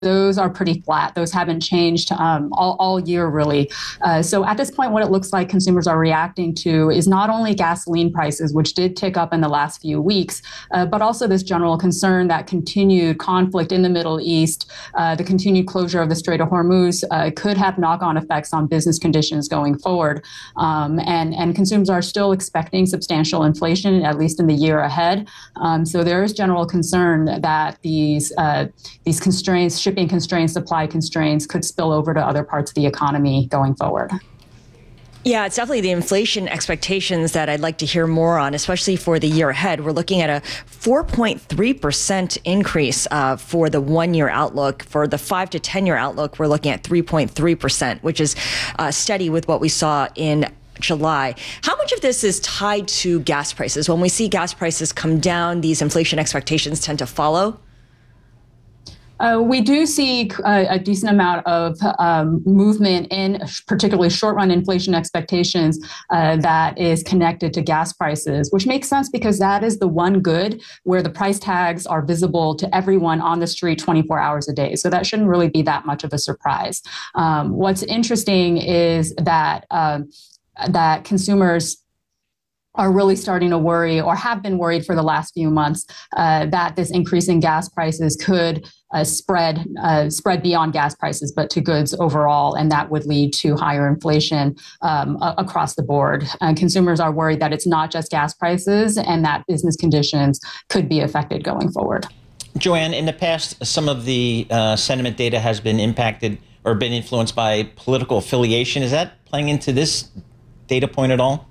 those are pretty flat. Those haven't changed all year, really. So at this point, what it looks like consumers are reacting to is not only gasoline prices, which did tick up in the last few weeks, but also this general concern that continued conflict in the Middle East, the continued closure of the Strait of Hormuz could have knock-on effects on business conditions going forward. And consumers are still expecting substantial inflation, at least in the year ahead. So there is general concern that these constraints, shipping constraints, supply constraints, could spill over to other parts of the economy going forward. Yeah, it's definitely the inflation expectations that I'd like to hear more on, especially for the year ahead. We're looking at a 4.3% increase for the 1-year outlook. For the 5 to 10-year outlook, we're looking at 3.3%, which is steady with what we saw in July. How much of this is tied to gas prices? When we see gas prices come down, these inflation expectations tend to follow? We do see a decent amount of movement in particularly short-run inflation expectations that is connected to gas prices, which makes sense because that is the one good where the price tags are visible to everyone on the street 24 hours a day. So that shouldn't really be that much of a surprise. What's interesting is that consumers are really starting to worry, or have been worried for the last few months, that this increase in gas prices could spread beyond gas prices, but to goods overall, and that would lead to higher inflation across the board. Consumers are worried that it's not just gas prices, and that business conditions could be affected going forward. Joanne, in the past, some of the sentiment data has been impacted or been influenced by political affiliation. Is that playing into this data point at all?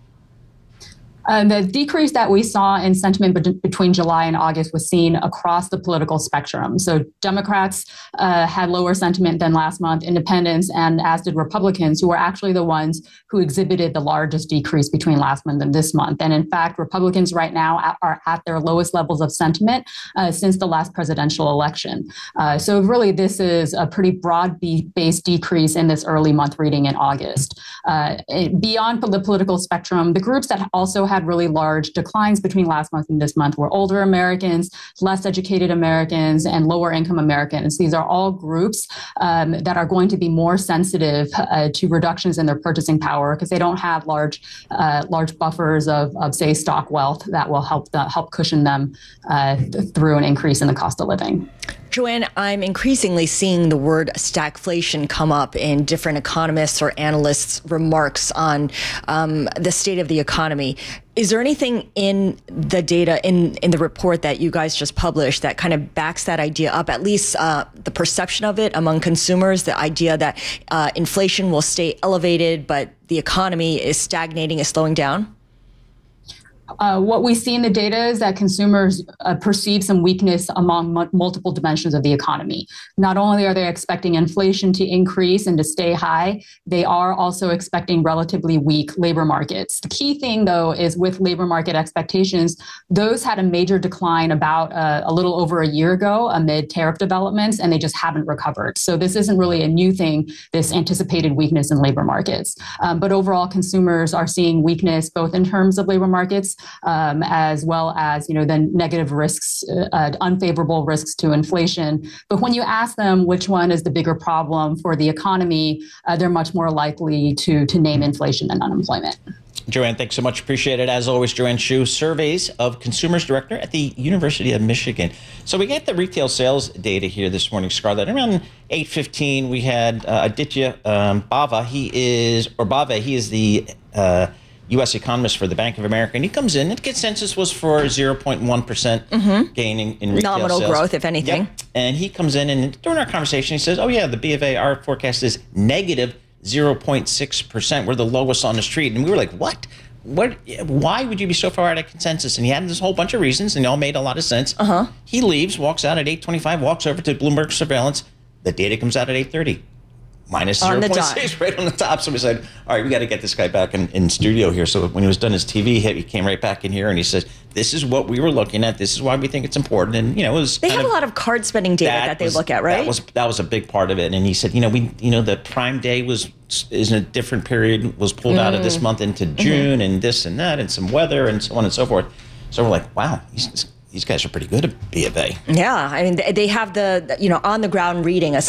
The decrease that we saw in sentiment between July and August was seen across the political spectrum. So Democrats had lower sentiment than last month, independents, and as did Republicans, who were actually the ones who exhibited the largest decrease between last month and this month. And in fact, Republicans right now are at their lowest levels of sentiment since the last presidential election. So really, this is a pretty broad-based decrease in this early month reading in August. Beyond the political spectrum, the groups that also had really large declines between last month and this month were older Americans, less educated Americans, and lower income Americans. These are all groups that are going to be more sensitive to reductions in their purchasing power because they don't have large buffers of say stock wealth that will help cushion them through an increase in the cost of living. Joanne, I'm increasingly seeing the word stagflation come up in different economists or analysts' remarks on the state of the economy. Is there anything in the data, in the report that you guys just published, that kind of backs that idea up, at least the perception of it among consumers, the idea that inflation will stay elevated, but the economy is stagnating, is slowing down? What we see in the data is that consumers perceive some weakness among multiple dimensions of the economy. Not only are they expecting inflation to increase and to stay high, they are also expecting relatively weak labor markets. The key thing, though, is with labor market expectations, those had a major decline about a little over a year ago amid tariff developments, and they just haven't recovered. So this isn't really a new thing, this anticipated weakness in labor markets. But overall, consumers are seeing weakness both in terms of labor markets as well as, the negative risks, unfavorable risks to inflation. But when you ask them which one is the bigger problem for the economy, they're much more likely to name inflation than unemployment. Joanne, thanks so much. Appreciate it. As always, Joanne Shu, Surveys of Consumers Director at the University of Michigan. So we get the retail sales data here this morning, Scarlett. Around 8:15, we had Aditya Bava. He is the U.S. economist for the Bank of America, and he comes in, and consensus was for 0.1% gain in retail nominal sales. Growth, if anything. Yep. And he comes in, and during our conversation, he says, oh yeah, the B of A, our forecast is negative 0.6%. We're the lowest on the street. And we were like, what? Why would you be so far out of consensus? And he had this whole bunch of reasons, and they all made a lot of sense. He leaves, walks out at 8:25, walks over to Bloomberg Surveillance. The data comes out at 8:30. Minus 0.6 right on the top. So we said, all right, we got to get this guy back in studio here. So when he was done his TV hit, he came right back in here and he says, this is what we were looking at. This is why we think it's important. And, it was they have a lot of card spending data that they look at, right? That was a big part of it. And he said, the Prime Day is in a different period, was pulled out of this month into June and this and that and some weather and so on and so forth. So we're like, wow, these guys are pretty good at B of A. Yeah, I mean, they have the, on the ground reading,